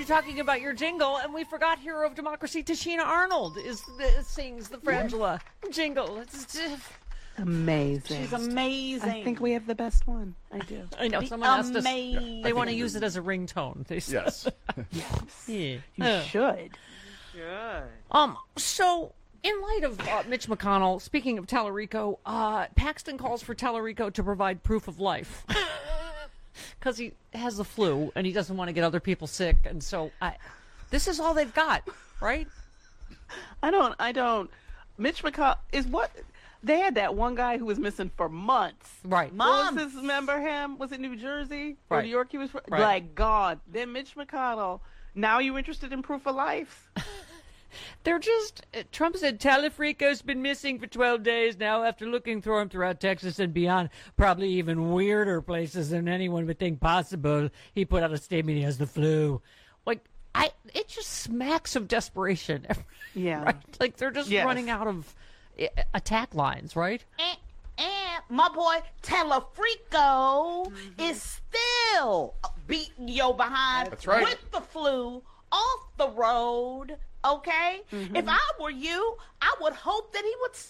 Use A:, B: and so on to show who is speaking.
A: you talking about your jingle, and we forgot Hero of Democracy. Tashina Arnold sings the Frangela jingle. It's
B: amazing.
C: She's amazing.
B: I think we have the best one. I do.
A: I know. Someone asked us.
C: Amazing.
A: They want to use it as a ringtone. They said.
D: Yes.
A: Yeah.
B: You should.
A: So, in light of Mitch McConnell, speaking of Tallarico, Paxton calls for Tallarico to provide proof of life because he has the flu and he doesn't want to get other people sick. And so, this is all they've got, right?
B: I don't. Mitch McConnell is what they had that one guy who was missing for months.
A: Right.
B: What was his? Remember him? Was it New Jersey or
A: Right.
B: New York? He was
A: Right.
B: like gone. Then Mitch McConnell. Now you interested in proof of life?
A: They're just, Trump said Tallarico's been missing for 12 days now after looking for him throughout Texas and beyond, probably even weirder places than anyone would think possible. He put out a statement he has the flu. Like, it just smacks of desperation.
B: Yeah.
A: Right? Like, they're just running out of attack lines, right?
C: And my boy Tallarico is still beating your behind
D: That's right.
C: with the flu off the road. Okay? If I were you, I would hope that he would